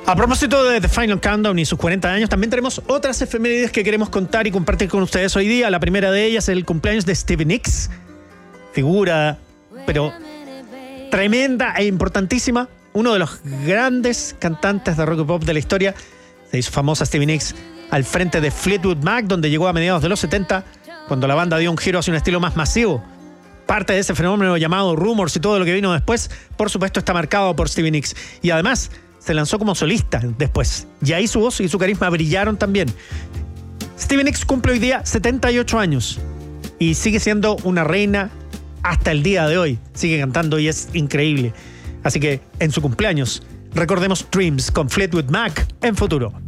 A propósito de The Final Countdown y sus 40 años, también tenemos otras efemérides que queremos contar y compartir con ustedes hoy día. La primera de ellas es el cumpleaños de Stevie Nicks, figura, pero tremenda e importantísima, uno de los grandes cantantes de rock y pop de la historia. Se hizo famosa Stevie Nicks al frente de Fleetwood Mac, donde llegó a mediados de los 70, cuando la banda dio un giro hacia un estilo más masivo. Parte de ese fenómeno llamado Rumors y todo lo que vino después, por supuesto, está marcado por Stevie Nicks. Y además se lanzó como solista después. Y ahí su voz y su carisma brillaron también. Stevie Nicks cumple hoy día 78 años y sigue siendo una reina hasta el día de hoy. Sigue cantando y es increíble. Así que en su cumpleaños recordemos Dreams con Fleetwood Mac en Futuro.